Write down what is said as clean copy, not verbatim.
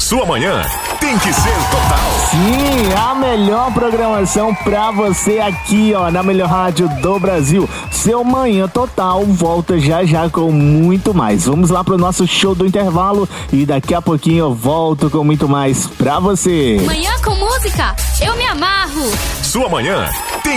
sua manhã tem que ser total. Sim, a melhor programação pra você aqui, ó, na melhor rádio do Brasil. Seu Manhã Total volta já com muito mais. Vamos lá pro nosso show do intervalo e daqui a pouquinho eu volto com muito mais pra você. Manhã com música, eu me amarro. Sua manhã tem